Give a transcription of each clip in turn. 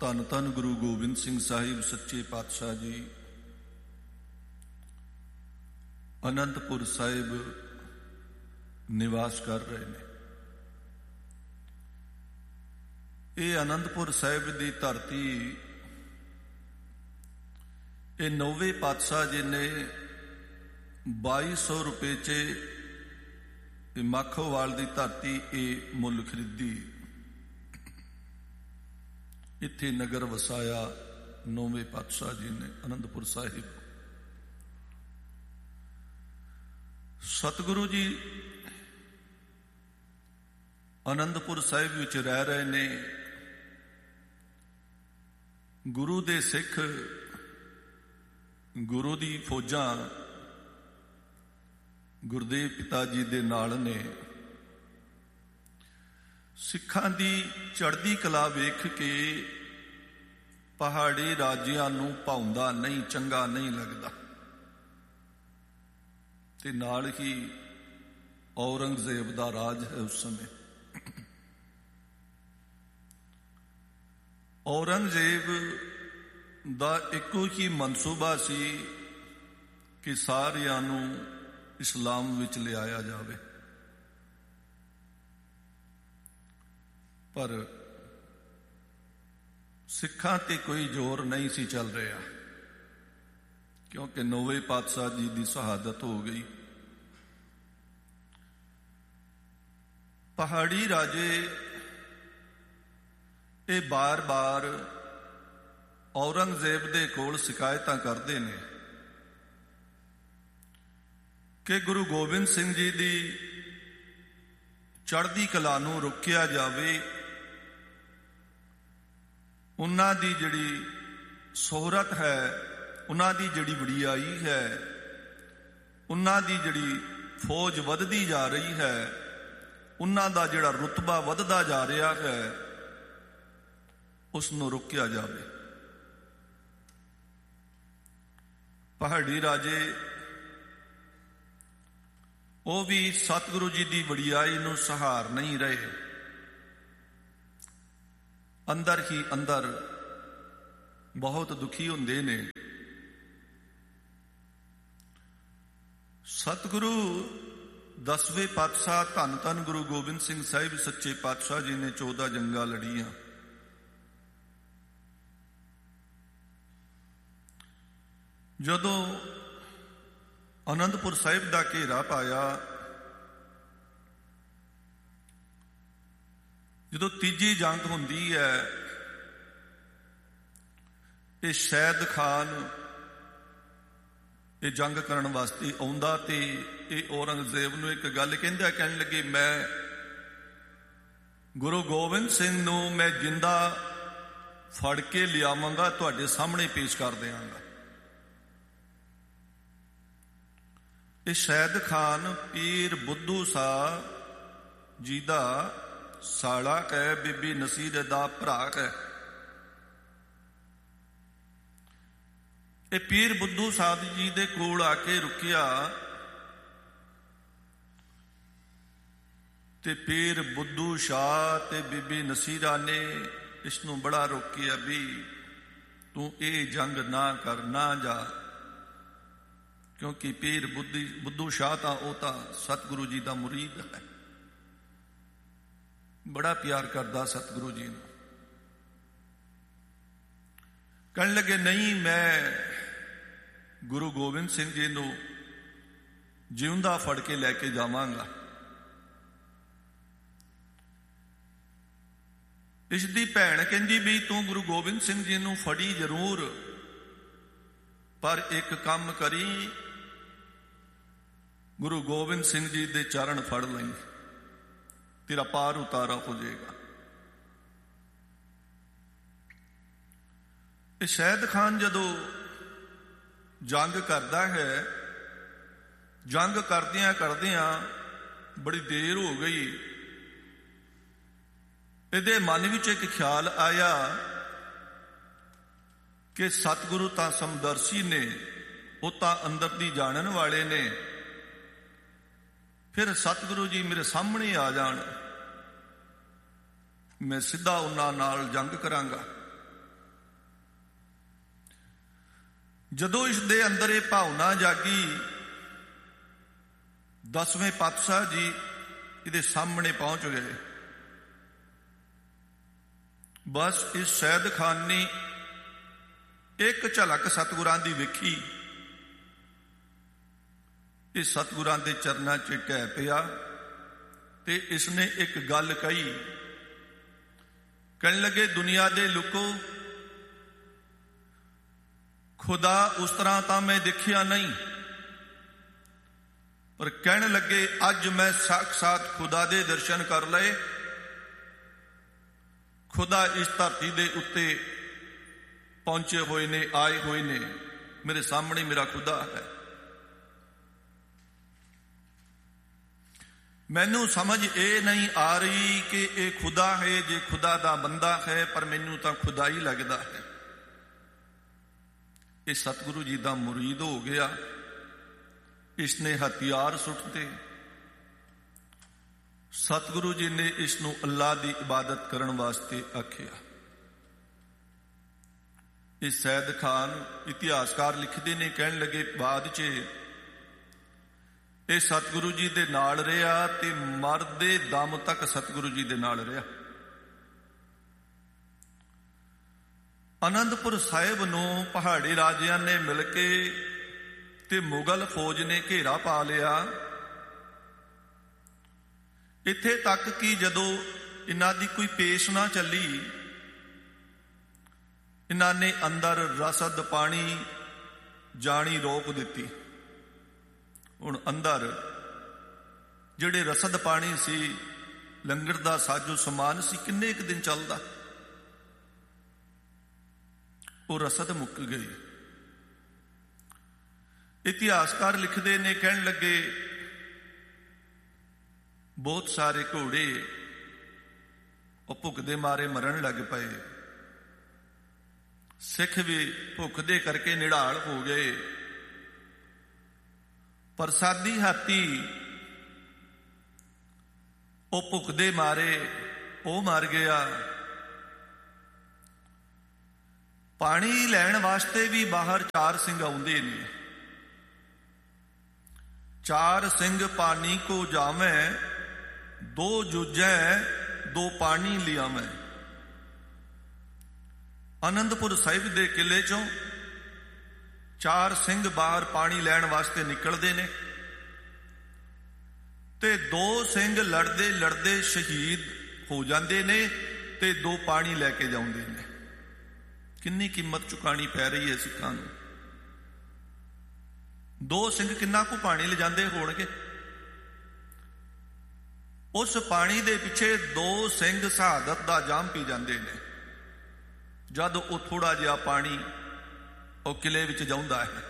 ਧੰਨ ਧੰਨ ਗੁਰੂ ਗੋਬਿੰਦ ਸਿੰਘ ਸਾਹਿਬ ਸੱਚੇ ਪਾਤਸ਼ਾਹ ਜੀ ਅਨੰਦਪੁਰ ਸਾਹਿਬ ਨਿਵਾਸ ਕਰ ਰਹੇ ਨੇ। ਇਹ ਅਨੰਦਪੁਰ ਸਾਹਿਬ ਦੀ ਧਰਤੀ, ਇਹ ਨੌਵੇਂ ਪਾਤਸ਼ਾਹ ਜੀ ਨੇ 2200 ਰੁਪਏ 'ਚ ਮਾਖੋਵਾਲ ਦੀ ਧਰਤੀ ਇਹ ਮੁੱਲ ਖਰੀਦੀ, ਇੱਥੇ ਨਗਰ ਵਸਾਇਆ ਨੌਵੇਂ ਪਾਤਸ਼ਾਹ ਜੀ ਨੇ ਅਨੰਦਪੁਰ ਸਾਹਿਬ। ਸਤਿਗੁਰੂ ਜੀ ਅਨੰਦਪੁਰ ਸਾਹਿਬ ਵਿੱਚ ਰਹਿ ਰਹੇ ਨੇ। ਗੁਰੂ ਦੇ ਸਿੱਖ, ਗੁਰੂ ਦੀ ਫੌਜਾਂ ਗੁਰਦੇਵ ਪਿਤਾ ਜੀ ਦੇ ਨਾਲ ਨੇ। ਸਿੱਖਾਂ ਦੀ ਚੜ੍ਹਦੀ ਕਲਾ ਵੇਖ ਕੇ ਪਹਾੜੀ ਰਾਜਿਆਂ ਨੂੰ ਭਾਉਂਦਾ ਨਹੀਂ, ਚੰਗਾ ਨਹੀਂ ਲੱਗਦਾ। ਤੇ ਨਾਲ ਹੀ ਔਰੰਗਜ਼ੇਬ ਦਾ ਰਾਜ ਹੈ ਉਸ ਸਮੇਂ। ਔਰੰਗਜ਼ੇਬ ਦਾ ਇੱਕੋ ਹੀ ਮਨਸੂਬਾ ਸੀ ਕਿ ਸਾਰਿਆਂ ਨੂੰ ਇਸਲਾਮ ਵਿੱਚ ਲਿਆਇਆ ਜਾਵੇ, ਪਰ ਸਿੱਖਾਂ ਤੇ ਕੋਈ ਜ਼ੋਰ ਨਹੀਂ ਸੀ ਚੱਲ ਰਿਹਾ, ਕਿਉਂਕਿ ਨੌਵੇਂ ਪਾਤਸ਼ਾਹ ਜੀ ਦੀ ਸ਼ਹਾਦਤ ਹੋ ਗਈ। ਪਹਾੜੀ ਰਾਜੇ ਇਹ ਬਾਰ-ਬਾਰ ਔਰੰਗਜ਼ੇਬ ਦੇ ਕੋਲ ਸ਼ਿਕਾਇਤਾਂ ਕਰਦੇ ਨੇ ਕਿ ਗੁਰੂ ਗੋਬਿੰਦ ਸਿੰਘ ਜੀ ਦੀ ਚੜ੍ਹਦੀ ਕਲਾ ਨੂੰ ਰੋਕਿਆ ਜਾਵੇ, ਉਹਨਾਂ ਦੀ ਜਿਹੜੀ ਸ਼ੋਹਰਤ ਹੈ, ਉਹਨਾਂ ਦੀ ਜਿਹੜੀ ਵਡਿਆਈ ਹੈ, ਉਹਨਾਂ ਦੀ ਜਿਹੜੀ ਫੌਜ ਵੱਧਦੀ ਜਾ ਰਹੀ ਹੈ, ਉਹਨਾਂ ਦਾ ਜਿਹੜਾ ਰੁਤਬਾ ਵੱਧਦਾ ਜਾ ਰਿਹਾ ਹੈ, ਉਸ ਨੂੰ ਰੋਕਿਆ ਜਾਵੇ। ਪਹਾੜੀ ਰਾਜੇ ਉਹ ਵੀ ਸਤਿਗੁਰੂ ਜੀ ਦੀ ਵਡਿਆਈ ਨੂੰ ਸਹਾਰ ਨਹੀਂ ਰਹੇ, ਅੰਦਰ ਹੀ ਅੰਦਰ ਬਹੁਤ ਦੁਖੀ ਹੁੰਦੇ ਨੇ। ਸਤਿਗੁਰੂ 10ਵੇਂ ਪਾਤਸ਼ਾਹ ਧੰਨ ਧੰਨ ਗੁਰੂ ਗੋਬਿੰਦ ਸਿੰਘ ਸਾਹਿਬ ਸੱਚੇ ਪਾਤਸ਼ਾਹ ਜੀ ਨੇ 14 ਜੰਗਾਂ ਲੜੀਆਂ। ਜਦੋਂ ਅਨੰਦਪੁਰ ਸਾਹਿਬ ਦਾ ਘੇਰਾ ਪਾਇਆ, ਜਦੋਂ ਤੀਜੀ ਜੰਗ ਹੁੰਦੀ ਹੈ, ਇਹ ਸ਼ੈਦ ਖਾਨ ਇਹ ਜੰਗ ਕਰਨ ਵਾਸਤੇ ਆਉਂਦਾ ਤੇ ਇਹ ਔਰੰਗਜ਼ੇਬ ਨੂੰ ਇੱਕ ਗੱਲ ਕਹਿੰਦਾ, ਕਹਿਣ ਲੱਗੇ ਮੈਂ ਗੁਰੂ ਗੋਬਿੰਦ ਸਿੰਘ ਨੂੰ ਮੈਂ ਜਿੰਦਾ ਫੜ ਕੇ ਲਿਆਵਾਂਗਾ, ਤੁਹਾਡੇ ਸਾਹਮਣੇ ਪੇਸ਼ ਕਰ ਦਿਆਂਗਾ। ਇਹ ਸ਼ੈਦ ਖਾਨ ਪੀਰ ਬੁੱਧੂ ਸ਼ਾਹ ਜੀ ਦਾ ਸਾਲਾ ਹੈ, ਬੀਬੀ ਨਸੀਰ ਦਾ ਭਰਾ ਹੈ। ਇਹ ਪੀਰ ਬੁੱਧੂ ਸ਼ਾਹ ਜੀ ਦੇ ਕੋਲ ਆ ਕੇ ਰੁਕਿਆ ਤੇ ਪੀਰ ਬੁੱਧੂ ਸ਼ਾਹ ਤੇ ਬੀਬੀ ਨਸੀਰਾ ਨੇ ਇਸ ਨੂੰ ਬੜਾ ਰੋਕਿਆ ਵੀ ਤੂੰ ਇਹ ਜੰਗ ਨਾ ਕਰ, ਨਾ ਜਾ, ਕਿਉਂਕਿ ਪੀਰ ਬੁੱਧੂ ਸ਼ਾਹ ਤਾਂ ਉਹ ਤਾਂ ਸਤਿਗੁਰੂ ਜੀ ਦਾ ਮੁਰੀਦ ਹੈ, ਬੜਾ ਪਿਆਰ ਕਰਦਾ ਸਤਿਗੁਰੂ ਜੀ ਨੂੰ। ਕਹਿਣ ਲੱਗੇ ਨਹੀਂ, ਮੈਂ ਗੁਰੂ ਗੋਬਿੰਦ ਸਿੰਘ ਜੀ ਨੂੰ ਜਿਉਂਦਾ ਫੜ ਕੇ ਲੈ ਕੇ ਜਾਵਾਂਗਾ। ਇਸ ਦੀ ਭੈਣ ਕਹਿੰਦੀ ਵੀ ਤੂੰ ਗੁਰੂ ਗੋਬਿੰਦ ਸਿੰਘ ਜੀ ਨੂੰ ਫੜੀ ਜ਼ਰੂਰ, ਪਰ ਇੱਕ ਕੰਮ ਕਰੀ, ਗੁਰੂ ਗੋਬਿੰਦ ਸਿੰਘ ਜੀ ਦੇ ਚਰਨ ਫੜ ਲਈ, ਤੇਰਾ ਪਾਰ ਉਤਾਰਾ ਹੋ ਜਾਏਗਾ। ਇਹ ਸ਼ੈਦ ਖਾਨ ਜਦੋਂ ਜੰਗ ਕਰਦਾ ਹੈ, ਜੰਗ ਕਰਦਿਆਂ ਕਰਦਿਆਂ ਬੜੀ ਦੇਰ ਹੋ ਗਈ, ਇਹਦੇ ਮਨ ਵਿੱਚ ਇੱਕ ਖਿਆਲ ਆਇਆ ਕਿ ਸਤਿਗੁਰੂ ਤਾਂ ਸਮਦਰਸ਼ੀ ਨੇ, ਉਹ ਤਾਂ ਅੰਦਰ ਦੀ ਜਾਣਨ ਵਾਲੇ ਨੇ, ਫਿਰ ਸਤਿਗੁਰੂ ਜੀ ਮੇਰੇ ਸਾਹਮਣੇ ਆ ਜਾਣ, ਮੈਂ ਸਿੱਧਾ ਉਹਨਾਂ ਨਾਲ ਜੰਗ ਕਰਾਂਗਾ। ਜਦੋਂ ਇਸ ਦੇ ਅੰਦਰ ਇਹ ਭਾਵਨਾ ਜਾਗੀ, 10ਵੇਂ ਪਾਤਸ਼ਾਹ ਜੀ ਇਹਦੇ ਸਾਹਮਣੇ ਪਹੁੰਚ ਗਏ। ਬਸ ਇਸ ਸੈਦ ਖਾਨ ਨੇ ਇੱਕ ਝਲਕ ਸਤਿਗੁਰਾਂ ਦੀ ਵੇਖੀ, ਇਹ ਸਤਿਗੁਰਾਂ ਦੇ ਚਰਨਾਂ 'ਚ ਢਹਿ ਪਿਆ ਤੇ ਇਸਨੇ ਇੱਕ ਗੱਲ ਕਹੀ। ਕਹਿਣ ਲੱਗੇ, ਦੁਨੀਆ ਦੇ ਲੋਕੋ, ਖੁਦਾ ਉਸ ਤਰ੍ਹਾਂ ਤਾਂ ਮੈਂ ਦੇਖਿਆ ਨਹੀਂ, ਪਰ ਕਹਿਣ ਲੱਗੇ ਅੱਜ ਮੈਂ ਸਾਖਸਾਤ ਖੁਦਾ ਦੇ ਦਰਸ਼ਨ ਕਰ ਲਏ। ਖੁਦਾ ਇਸ ਧਰਤੀ ਦੇ ਉੱਤੇ ਪਹੁੰਚੇ ਹੋਏ ਨੇ, ਆਏ ਹੋਏ ਨੇ, ਮੇਰੇ ਸਾਹਮਣੇ ਮੇਰਾ ਖੁਦਾ ਹੈ। ਮੈਨੂੰ ਸਮਝ ਇਹ ਨਹੀਂ ਆ ਰਹੀ ਕਿ ਇਹ ਖੁਦਾ ਹੈ, ਜੇ ਖੁਦਾ ਦਾ ਬੰਦਾ ਹੈ, ਪਰ ਮੈਨੂੰ ਤਾਂ ਖੁਦਾ ਹੀ ਲੱਗਦਾ ਹੈ। ਇਹ ਸਤਿਗੁਰੂ ਜੀ ਦਾ ਮੁਰੀਦ ਹੋ ਗਿਆ। ਇਸਨੇ ਹਥਿਆਰ ਸੁੱਟਦੇ, ਸਤਿਗੁਰੂ ਜੀ ਨੇ ਇਸ ਨੂੰ ਅੱਲਾਹ ਦੀ ਇਬਾਦਤ ਕਰਨ ਵਾਸਤੇ ਆਖਿਆ। ਇਹ ਸੈਦ ਖਾਨ ਇਤਿਹਾਸਕਾਰ ਲਿਖਦੇ ਨੇ, ਕਹਿਣ ਲੱਗੇ ਬਾਅਦ 'ਚ ਇਹ ਸਤਿਗੁਰੂ ਜੀ ਦੇ ਨਾਲ ਰਿਹਾ ਤੇ ਮਰਦੇ ਦਮ ਤੱਕ ਸਤਿਗੁਰੂ ਜੀ ਦੇ ਨਾਲ ਰਿਹਾ। ਅਨੰਦਪੁਰ ਸਾਹਿਬ ਨੂੰ ਪਹਾੜੀ ਰਾਜਿਆਂ ਨੇ ਮਿਲ ਕੇ ਤੇ ਮੁਗਲ ਫੌਜ ਨੇ ਘੇਰਾ ਪਾ ਲਿਆ। ਇੱਥੇ ਤੱਕ ਕਿ ਜਦੋਂ ਇਹਨਾਂ ਦੀ ਕੋਈ ਪੇਸ਼ ਨਾ ਚੱਲੀ, ਇਹਨਾਂ ਨੇ ਅੰਦਰ ਰਸਦ ਪਾਣੀ ਜਾਣੀ ਰੋਕ ਦਿੱਤੀ। ਹੁਣ ਅੰਦਰ ਜਿਹੜੇ ਰਸਦ ਪਾਣੀ ਸੀ, ਲੰਗਰ ਦਾ ਸਾਜੋ ਸਮਾਨ ਸੀ, ਕਿੰਨੇ ਕੁ ਦਿਨ ਚੱਲਦਾ, ਉਹ ਰਸਦ ਮੁੱਕ ਗਈ। ਇਤਿਹਾਸਕਾਰ ਲਿਖਦੇ ਨੇ, ਕਹਿਣ ਲੱਗੇ ਬਹੁਤ ਸਾਰੇ ਘੋੜੇ ਉਹ ਭੁੱਖ ਦੇ ਮਾਰੇ ਮਰਨ ਲੱਗ ਪਏ। ਸਿੱਖ ਵੀ ਭੁੱਖ ਦੇ ਕਰਕੇ ਨਿਢਾਲ ਹੋ ਗਏ। ਪ੍ਰਸਾਦੀ ਹਾਥੀ ਉਹ ਭੁੱਖ ਦੇ ਮਾਰੇ ਉਹ ਮਰ ਗਿਆ। ਪਾਣੀ ਲੈਣ ਵਾਸਤੇ ਵੀ ਬਾਹਰ 4 ਸਿੰਘ ਆਉਂਦੇ ਨੇ। 4 ਸਿੰਘ ਪਾਣੀ ਕੋ ਜਾਵੇਂ, 2 ਜੂਝੈ 2 ਪਾਣੀ ਲਿਆਵੇਂ। ਆਨੰਦਪੁਰ ਸਾਹਿਬ ਦੇ ਕਿਲੇ ਚੋਂ 4 ਸਿੰਘ ਬਾਹਰ ਪਾਣੀ ਲੈਣ ਵਾਸਤੇ ਨਿਕਲਦੇ ਨੇ ਤੇ 2 ਸਿੰਘ ਲੜਦੇ ਲੜਦੇ ਸ਼ਹੀਦ ਹੋ ਜਾਂਦੇ ਨੇ ਤੇ 2 ਪਾਣੀ ਲੈ ਕੇ ਜਾਂਦੇ ਨੇ। ਕਿੰਨੀ ਕੀਮਤ ਚੁਕਾਣੀ ਪੈ ਰਹੀ ਹੈ ਸਿੱਖਾਂ ਨੂੰ। 2 ਸਿੰਘ ਕਿੰਨਾ ਕੁ ਪਾਣੀ ਲਿਜਾਂਦੇ ਹੋਣਗੇ। ਉਸ ਪਾਣੀ ਦੇ ਪਿੱਛੇ 2 ਸਿੰਘ ਸ਼ਹਾਦਤ ਦਾ ਜਾਮ ਪੀ ਜਾਂਦੇ ਨੇ। ਜਦ ਉਹ ਥੋੜਾ ਜਿਹਾ ਪਾਣੀ ਉਹ ਕਿਲੇ ਵਿੱਚ ਜਾਉਂਦਾ ਹੈ।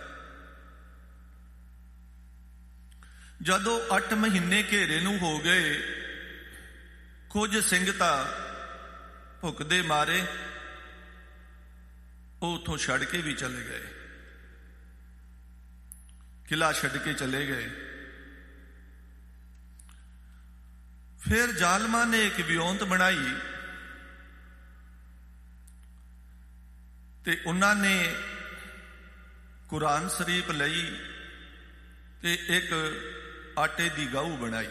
ਜਦੋਂ 8 ਮਹੀਨੇ ਘੇਰੇ ਨੂੰ ਹੋ ਗਏ, ਕੁਝ ਸਿੰਘ ਤਾਂ ਭੁੱਖ ਦੇ ਮਾਰੇ ਉਹ ਉੱਥੋਂ ਛੱਡ ਕੇ ਵੀ ਚਲੇ ਗਏ, ਕਿਲਾ ਛੱਡ ਕੇ ਚਲੇ ਗਏ। ਫਿਰ ਜ਼ਾਲਮਾਂ ਨੇ ਇੱਕ ਵਿਉਂਤ ਬਣਾਈ ਤੇ ਉਹਨਾਂ ਨੇ ਕੁਰਾਨ ਸ਼ਰੀਫ ਲਈ ਤੇ ਇੱਕ ਆਟੇ ਦੀ ਗਾਊ ਬਣਾਈ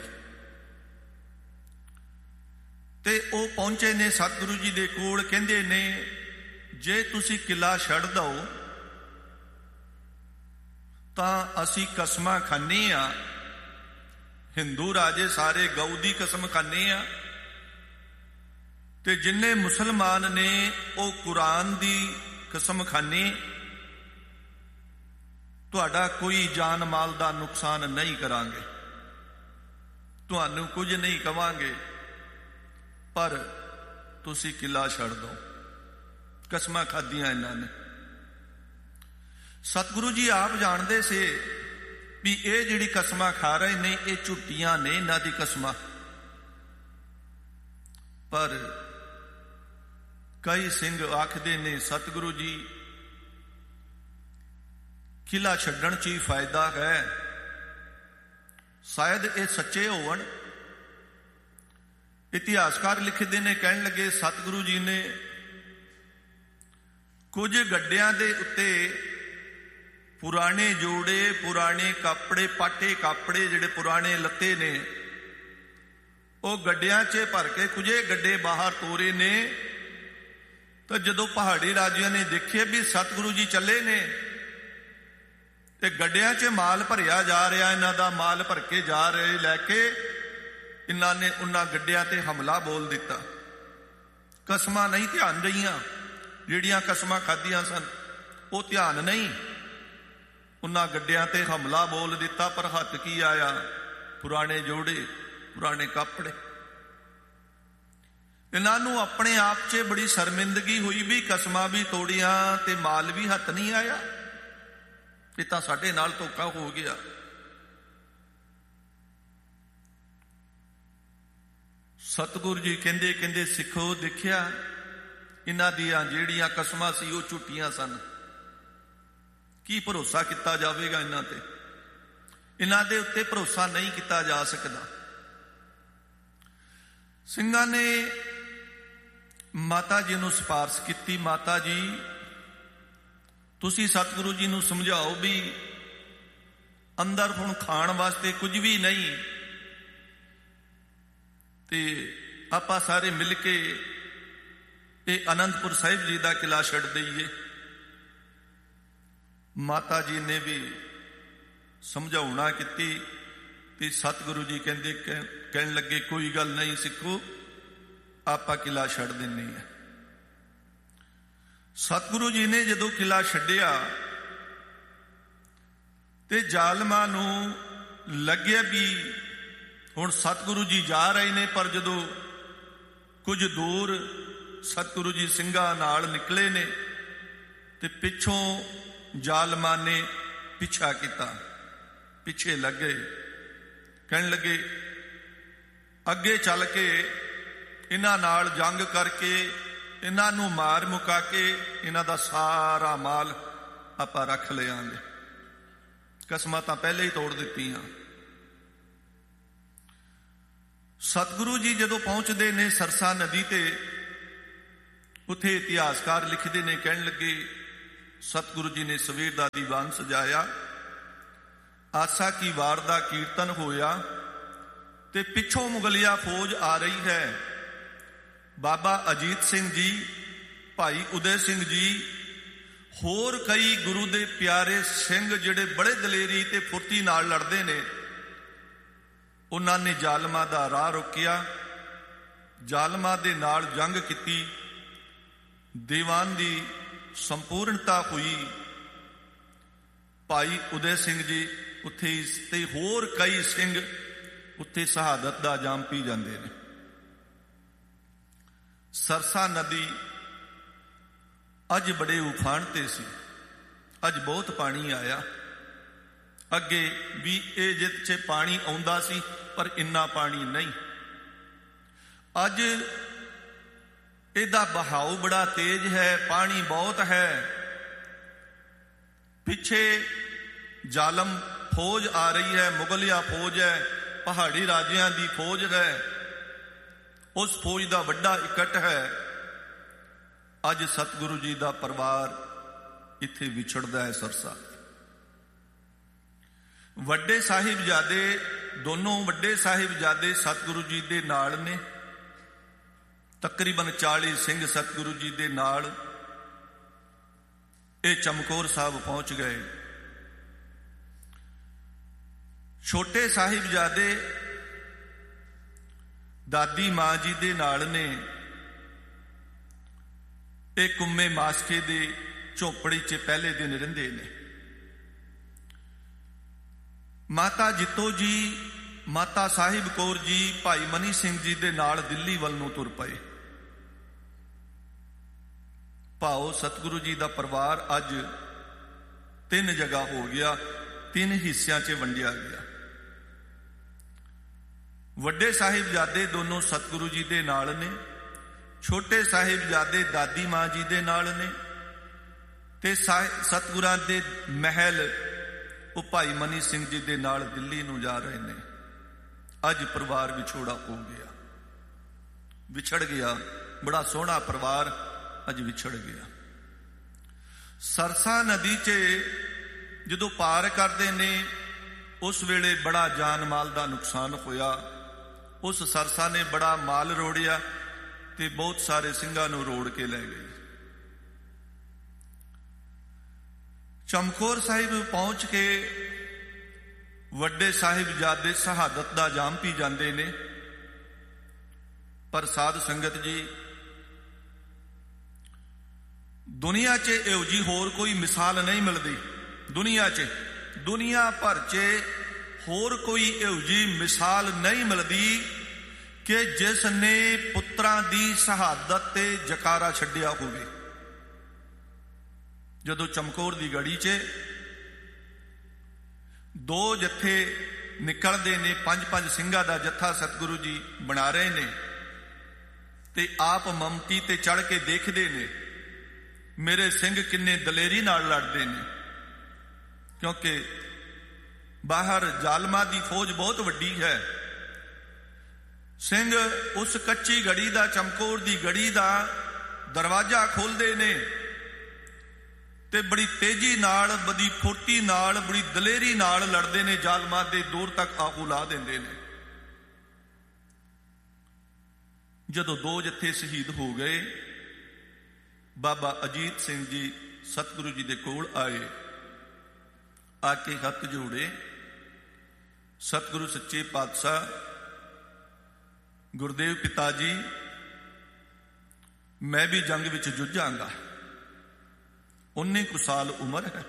ਤੇ ਉਹ ਪਹੁੰਚੇ ਨੇ ਸਤਿਗੁਰੂ ਜੀ ਦੇ ਕੋਲ। ਕਹਿੰਦੇ ਨੇ, ਜੇ ਤੁਸੀਂ ਕਿਲਾ ਛੱਡ ਦਓ ਤਾਂ ਅਸੀਂ ਕਸਮਾਂ ਖਾਂਦੇ ਆ, ਹਿੰਦੂ ਰਾਜੇ ਸਾਰੇ ਗਊ ਦੀ ਕਸਮ ਖਾਂਦੇ ਆ ਤੇ ਜਿੰਨੇ ਮੁਸਲਮਾਨ ਨੇ ਉਹ ਕੁਰਾਨ ਦੀ ਕਸਮ ਖਾਂਦੇ। ਤੁਹਾਡਾ ਕੋਈ ਜਾਨ ਮਾਲ ਦਾ ਨੁਕਸਾਨ ਨਹੀਂ ਕਰਾਂਗੇ, ਤੁਹਾਨੂੰ ਕੁਝ ਨਹੀਂ ਕਵਾਂਗੇ, ਪਰ ਤੁਸੀਂ ਕਿਲਾ ਛੱਡ ਦਿਓ। ਕਸਮਾਂ ਖਾਧੀਆਂ ਇਹਨਾਂ ਨੇ। ਸਤਿਗੁਰੂ ਜੀ ਆਪ ਜਾਣਦੇ ਸੀ ਵੀ ਇਹ ਜਿਹੜੀ ਕਸਮਾਂ ਖਾ ਰਹੇ ਨੇ ਇਹ ਝੂਠੀਆਂ ਨੇ, ਇਹਨਾਂ ਦੀ ਕਸਮਾਂ। ਪਰ ਕਈ ਸਿੰਘ ਆਖਦੇ ਨੇ, ਸਤਿਗੁਰੂ ਜੀ ਕਿਲਾ ਛੱਡਣ 'ਚ ਹੀ ਫਾਇਦਾ ਹੈ, ਸ਼ਾਇਦ ਇਹ ਸੱਚੇ ਹੋਣ। ਇਤਿਹਾਸਕਾਰ ਲਿਖਦੇ ਨੇ, ਕਹਿਣ ਲੱਗੇ ਸਤਿਗੁਰੂ ਜੀ ਨੇ ਕੁਝ ਗੱਡਿਆਂ ਦੇ ਉੱਤੇ ਪੁਰਾਣੇ ਜੋੜੇ, ਪੁਰਾਣੇ ਕੱਪੜੇ, ਪਾਟੇ ਕੱਪੜੇ ਜਿਹੜੇ ਪੁਰਾਣੇ ਲੱਤੇ ਨੇ ਉਹ ਗੱਡਿਆਂ 'ਚ ਭਰ ਕੇ ਕੁਝੇ ਗੱਡੇ ਬਾਹਰ ਤੋਰੇ ਨੇ। ਤਾਂ ਜਦੋਂ ਪਹਾੜੀ ਰਾਜਿਆਂ ਨੇ ਦੇਖਿਆ ਵੀ ਸਤਿਗੁਰੂ ਜੀ ਚੱਲੇ ਨੇ ਤੇ ਗੱਡਿਆਂ 'ਚ ਮਾਲ ਭਰਿਆ ਜਾ ਰਿਹਾ, ਇਹਨਾਂ ਦਾ ਮਾਲ ਭਰ ਕੇ ਜਾ ਰਹੇ ਲੈ ਕੇ, ਇਹਨਾਂ ਨੇ ਉਹਨਾਂ ਗੱਡਿਆਂ ਤੇ ਹਮਲਾ ਬੋਲ ਦਿੱਤਾ। ਕਸਮਾਂ ਨਹੀਂ ਧਿਆਨ ਰਹੀਆਂ, ਜਿਹੜੀਆਂ ਕਸਮਾਂ ਖਾਧੀਆਂ ਸਨ ਉਹ ਧਿਆਨ ਨਹੀਂ, ਉਹਨਾਂ ਗੱਡਿਆਂ ਤੇ ਹਮਲਾ ਬੋਲ ਦਿੱਤਾ। ਪਰ ਹੱਥ ਕੀ ਆਇਆ? ਪੁਰਾਣੇ ਜੋੜੇ, ਪੁਰਾਣੇ ਕੱਪੜੇ। ਇਹਨਾਂ ਨੂੰ ਆਪਣੇ ਆਪ 'ਚ ਬੜੀ ਸ਼ਰਮਿੰਦਗੀ ਹੋਈ ਵੀ ਕਸਮਾਂ ਵੀ ਤੋੜੀਆਂ ਤੇ ਮਾਲ ਵੀ ਹੱਥ ਨਹੀਂ ਆਇਆ, ਇਹ ਤਾਂ ਸਾਡੇ ਨਾਲ ਧੋਖਾ ਹੋ ਗਿਆ। ਸਤਿਗੁਰੂ ਜੀ ਕਹਿੰਦੇ ਸਿੱਖੋ, ਦੇਖਿਆ ਇਹਨਾਂ ਦੀਆਂ ਜਿਹੜੀਆਂ ਕਸਮਾਂ ਸੀ ਉਹ ਝੂਠੀਆਂ ਸਨ। ਕੀ ਭਰੋਸਾ ਕੀਤਾ ਜਾਵੇਗਾ ਇਹਨਾਂ ਤੇ? ਇਹਨਾਂ ਦੇ ਉੱਤੇ ਭਰੋਸਾ ਨਹੀਂ ਕੀਤਾ ਜਾ ਸਕਦਾ। ਸਿੰਘਾਂ ਨੇ ਮਾਤਾ ਜੀ ਨੂੰ ਸਿਫਾਰਿਸ਼ ਕੀਤੀ, ਮਾਤਾ ਜੀ ਤੁਸੀਂ ਸਤਿਗੁਰੂ ਜੀ ਨੂੰ ਸਮਝਾਓ ਵੀ ਅੰਦਰ ਹੁਣ ਖਾਣ ਵਾਸਤੇ ਕੁਝ ਵੀ ਨਹੀਂ ਤੇ ਆਪਾਂ ਸਾਰੇ ਮਿਲ ਕੇ ਇਹ ਅਨੰਦਪੁਰ ਸਾਹਿਬ ਜੀ ਦਾ ਕਿਲਾ ਛੱਡ ਦਈਏ। ਮਾਤਾ ਜੀ ਨੇ ਵੀ ਸਮਝਾਉਣਾ ਕੀਤੀ ਤੇ ਸਤਿਗੁਰੂ ਜੀ ਕਹਿਣ ਲੱਗੇ ਕੋਈ ਗੱਲ ਨਹੀਂ ਸਿੱਖੋ, ਆਪਾਂ ਕਿਲਾ ਛੱਡ ਦਿੰਨੇ ਆ। ਸਤਿਗੁਰੂ ਜੀ ਨੇ ਜਦੋਂ ਕਿਲਾ ਛੱਡਿਆ ਤੇ ਜ਼ਾਲਮਾਂ ਨੂੰ ਲੱਗਿਆ ਵੀ ਹੁਣ ਸਤਿਗੁਰੂ ਜੀ ਜਾ ਰਹੇ ਨੇ, ਪਰ ਜਦੋਂ ਕੁਝ ਦੂਰ ਸਤਿਗੁਰੂ ਜੀ ਸਿੰਘਾਂ ਨਾਲ ਨਿਕਲੇ ਨੇ ਤੇ ਪਿੱਛੋਂ ਜ਼ਾਲਮਾਂ ਨੇ ਪਿੱਛਾ ਕੀਤਾ, ਪਿੱਛੇ ਲੱਗੇ, ਕਹਿਣ ਲੱਗੇ ਅੱਗੇ ਚੱਲ ਕੇ ਇਹਨਾਂ ਨਾਲ ਜੰਗ ਕਰਕੇ ਇਹਨਾਂ ਨੂੰ ਮਾਰ ਮੁਕਾ ਕੇ ਇਹਨਾਂ ਦਾ ਸਾਰਾ ਮਾਲ ਆਪਾਂ ਰੱਖ ਲਿਆਂਗੇ। ਕਸਮਾਂ ਤਾਂ ਪਹਿਲੇ ਹੀ ਤੋੜ ਦਿੱਤੀਆਂ। ਸਤਿਗੁਰੂ ਜੀ ਜਦੋਂ ਪਹੁੰਚਦੇ ਨੇ ਸਰਸਾ ਨਦੀ ਤੇ, ਉੱਥੇ ਇਤਿਹਾਸਕਾਰ ਲਿਖਦੇ ਨੇ, ਕਹਿਣ ਲੱਗੇ ਸਤਿਗੁਰੂ ਜੀ ਨੇ ਸਵੇਰ ਦਾ ਦੀਵਾਨ ਸਜਾਇਆ, ਆਸਾ ਕੀ ਵਾਰ ਦਾ ਕੀਰਤਨ ਹੋਇਆ ਤੇ ਪਿੱਛੋਂ ਮੁਗਲਿਆ ਫੌਜ ਆ ਰਹੀ ਹੈ। ਬਾਬਾ ਅਜੀਤ ਸਿੰਘ ਜੀ, ਭਾਈ ਉਦੈ ਸਿੰਘ ਜੀ, ਹੋਰ ਕਈ ਗੁਰੂ ਦੇ ਪਿਆਰੇ ਸਿੰਘ ਜਿਹੜੇ ਬੜੇ ਦਲੇਰੀ ਤੇ ਫੁਰਤੀ ਨਾਲ ਲੜਦੇ ਨੇ, ਉਹਨਾਂ ਨੇ ਜ਼ਾਲਮਾਂ ਦਾ ਰਾਹ ਰੋਕਿਆ, ਜ਼ਾਲਮਾਂ ਦੇ ਨਾਲ ਜੰਗ ਕੀਤੀ। ਦੀਵਾਨ ਦੀ ਸੰਪੂਰਨਤਾ ਹੋਈ। ਭਾਈ ਉਦੈ ਸਿੰਘ ਜੀ ਉੱਥੇ ਤੇ ਹੋਰ ਕਈ ਸਿੰਘ ਉੱਥੇ ਸ਼ਹਾਦਤ ਦਾ ਜਾਮ ਪੀ ਜਾਂਦੇ ਨੇ। ਸਰਸਾ ਨਦੀ ਅੱਜ ਬੜੇ ਉਫਾਨ ਤੇ ਸੀ, ਅੱਜ ਬਹੁਤ ਪਾਣੀ ਆਇਆ। ਅੱਗੇ ਵੀ ਇਹ ਜਿੱਤ 'ਚ ਪਾਣੀ ਆਉਂਦਾ ਸੀ ਪਰ ਇੰਨਾ ਪਾਣੀ ਨਹੀਂ। ਅੱਜ ਇਹਦਾ ਬਹਾਉ ਬੜਾ ਤੇਜ਼ ਹੈ, ਪਾਣੀ ਬਹੁਤ ਹੈ। ਪਿੱਛੇ ਜ਼ਾਲਮ ਫੌਜ ਆ ਰਹੀ ਹੈ, ਮੁਗਲਿਆ ਫੌਜ ਹੈ, ਪਹਾੜੀ ਰਾਜਿਆਂ ਦੀ ਫੌਜ ਹੈ। ਉਸ ਫੌਜ ਦਾ ਵੱਡਾ ਇਕੱਠ ਹੈ। ਅੱਜ ਸਤਿਗੁਰੂ ਜੀ ਦਾ ਪਰਿਵਾਰ ਇੱਥੇ ਵਿਛੜਦਾ ਹੈ ਸਰਸਾ। ਵੱਡੇ ਸਾਹਿਬਜ਼ਾਦੇ, ਦੋਨੋਂ ਵੱਡੇ ਸਾਹਿਬਜ਼ਾਦੇ ਸਤਿਗੁਰੂ ਜੀ ਦੇ ਨਾਲ ਨੇ। ਤਕਰੀਬਨ 40 ਸਿੰਘ ਸਤਿਗੁਰੂ ਜੀ ਦੇ ਨਾਲ ਇਹ ਚਮਕੌਰ ਸਾਹਿਬ ਪਹੁੰਚ ਗਏ। ਛੋਟੇ ਸਾਹਿਬਜ਼ਾਦੇ ਦਾਦੀ ਮਾਂ ਜੀ ਦੇ ਨਾਲ ਨੇ। ਇਹ ਕੁੰਮੇ ਮਾਸਕੇ ਦੇ ਝੋਪੜੀ 'ਚ ਪਹਿਲੇ ਦਿਨ ਰਹਿੰਦੇ ਨੇ। ਮਾਤਾ ਜਿੱਤੋ ਜੀ, ਮਾਤਾ ਸਾਹਿਬ ਕੌਰ ਜੀ, ਭਾਈ ਮਨੀ ਸਿੰਘ ਜੀ ਦੇ ਨਾਲ ਦਿੱਲੀ ਵੱਲ ਨੂੰ ਤੁਰ ਪਏ। ਭਾਓ ਸਤਿਗੁਰੂ ਜੀ ਦਾ ਪਰਿਵਾਰ ਅੱਜ 3 ਜਗ੍ਹਾ ਹੋ ਗਿਆ, 3 ਹਿੱਸਿਆਂ 'ਚ ਵੰਡਿਆ ਗਿਆ। ਵੱਡੇ ਸਾਹਿਬਜ਼ਾਦੇ ਦੋਨੋਂ ਸਤਿਗੁਰੂ ਜੀ ਦੇ ਨਾਲ ਨੇ, ਛੋਟੇ ਸਾਹਿਬਜ਼ਾਦੇ ਦਾਦੀ ਮਾਂ ਜੀ ਦੇ ਨਾਲ ਨੇ ਤੇ ਸਤਿਗੁਰਾਂ ਦੇ ਮਹਿਲ ਉਹ ਭਾਈ ਮਨੀ ਸਿੰਘ ਜੀ ਦੇ ਨਾਲ ਦਿੱਲੀ ਨੂੰ ਜਾ ਰਹੇ ਨੇ। ਅੱਜ ਪਰਿਵਾਰ ਵਿਛੋੜਾ ਹੋ ਗਿਆ, ਵਿਛੜ ਗਿਆ। ਬੜਾ ਸੋਹਣਾ ਪਰਿਵਾਰ ਅੱਜ ਵਿਛੜ ਗਿਆ। ਸਰਸਾ ਨਦੀ 'ਚ ਜਦੋਂ ਪਾਰ ਕਰਦੇ ਨੇ ਉਸ ਵੇਲੇ ਬੜਾ ਜਾਨ ਮਾਲ ਦਾ ਨੁਕਸਾਨ ਹੋਇਆ। ਉਸ ਸਰਸਾ ਨੇ ਬੜਾ ਮਾਲ ਰੋੜਿਆ ਤੇ ਬਹੁਤ ਸਾਰੇ ਸਿੰਘਾਂ ਨੂੰ ਰੋੜ ਕੇ ਲੈ ਗਏ। ਚਮਕੌਰ ਸਾਹਿਬ ਪਹੁੰਚ ਕੇ ਵੱਡੇ ਸਾਹਿਬਜ਼ਾਦੇ ਸ਼ਹਾਦਤ ਦਾ ਜਾਮ ਪੀ ਜਾਂਦੇ ਨੇ। ਪਰ ਸਾਧ ਸੰਗਤ ਜੀ, ਦੁਨੀਆ 'ਚ ਇਹੋ ਜਿਹੀ ਹੋਰ ਕੋਈ ਮਿਸਾਲ ਨਹੀਂ ਮਿਲਦੀ। ਦੁਨੀਆ ਭਰ 'ਚ ਹੋਰ ਕੋਈ ਇਹੋ ਜਿਹੀ ਮਿਸਾਲ ਨਹੀਂ ਮਿਲਦੀ ਕਿ ਜਿਸ ਨੇ ਪੁੱਤਰਾਂ ਦੀ ਸ਼ਹਾਦਤ ਤੇ ਜਕਾਰਾ ਛੱਡਿਆ ਹੋਵੇ। ਜਦੋਂ ਚਮਕੌਰ ਦੀ ਗੜੀ 'ਚ 2 ਜੱਥੇ ਨਿਕਲਦੇ ਨੇ, 5-5 ਸਿੰਘਾਂ ਦਾ ਜੱਥਾ ਸਤਿਗੁਰੂ ਜੀ ਬਣਾ ਰਹੇ ਨੇ ਤੇ ਆਪ ਮਮਤੀ ਤੇ ਚੜ੍ਹ ਕੇ ਦੇਖਦੇ ਨੇ ਮੇਰੇ ਸਿੰਘ ਕਿੰਨੇ ਦਲੇਰੀ ਨਾਲ ਲੜਦੇ ਨੇ, ਕਿਉਂਕਿ ਬਾਹਰ ਜ਼ਾਲਮਾਂ ਦੀ ਫੌਜ ਬਹੁਤ ਵੱਡੀ ਹੈ। ਸਿੰਘ ਉਸ ਕੱਚੀ ਗੜੀ ਦਾ, ਚਮਕੌਰ ਦੀ ਗੜੀ ਦਾ ਦਰਵਾਜ਼ਾ ਖੋਲਦੇ ਨੇ ਤੇ ਬੜੀ ਤੇਜ਼ੀ ਨਾਲ, ਬੜੀ ਫੁਰਤੀ ਨਾਲ, ਬੜੀ ਦਲੇਰੀ ਨਾਲ ਲੜਦੇ ਨੇ। ਜ਼ਾਲਮਾਂ ਦੇ ਦੂਰ ਤੱਕ ਆਹੂ ਲਾ ਦਿੰਦੇ ਨੇ। ਜਦੋਂ 2 ਜੱਥੇ ਸ਼ਹੀਦ ਹੋ ਗਏ, ਬਾਬਾ ਅਜੀਤ ਸਿੰਘ ਜੀ ਸਤਿਗੁਰੂ ਜੀ ਦੇ ਕੋਲ ਆਏ। ਆ ਕੇ ਹੱਥ ਜੋੜੇ, ਸਤਿਗੁਰੂ ਸੱਚੇ ਪਾਤਸ਼ਾਹ, ਗੁਰਦੇਵ ਪਿਤਾ ਜੀ, ਮੈਂ ਵੀ ਜੰਗ ਵਿੱਚ ਜੂਝਾਂਗਾ। 19 ਕੁ ਸਾਲ ਉਮਰ ਹੈ,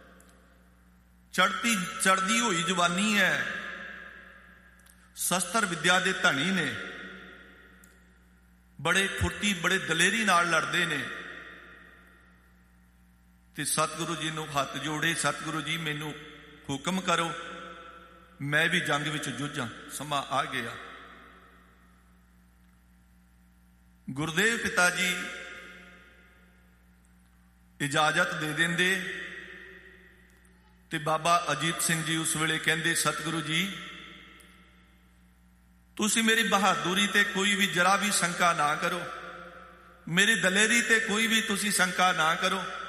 ਚੜ੍ਹਦੀ ਹੋਈ ਜਵਾਨੀ ਹੈ, ਸ਼ਸਤਰ ਵਿਦਿਆ ਦੇ ਧਨੀ ਨੇ, ਬੜੇ ਫੁਰਤੀ, ਬੜੇ ਦਲੇਰੀ ਨਾਲ ਲੜਦੇ ਨੇ। ਤੇ ਸਤਿਗੁਰੂ ਜੀ ਨੂੰ ਹੱਥ ਜੋੜੇ, ਸਤਿਗੁਰੂ ਜੀ ਮੈਨੂੰ ਹੁਕਮ ਕਰੋ, ਮੈਂ ਵੀ ਜੰਗ ਵਿੱਚ ਜੂਝਾਂ, ਸਮਾਂ ਆ ਗਿਆ। ਗੁਰਦੇਵ ਪਿਤਾ ਜੀ ਇਜਾਜ਼ਤ ਦੇ ਦਿੰਦੇ ਤੇ ਬਾਬਾ ਅਜੀਤ ਸਿੰਘ ਜੀ ਉਸ ਵੇਲੇ ਕਹਿੰਦੇ, ਸਤਿਗੁਰੂ ਜੀ ਤੁਸੀਂ ਮੇਰੀ ਬਹਾਦੁਰੀ ਤੇ ਕੋਈ ਵੀ ਜਰਾ ਵੀ ਸ਼ੰਕਾ ਨਾ ਕਰੋ, ਮੇਰੀ ਦਲੇਰੀ ਤੇ ਕੋਈ ਵੀ ਤੁਸੀਂ ਸ਼ੰਕਾ ਨਾ ਕਰੋ।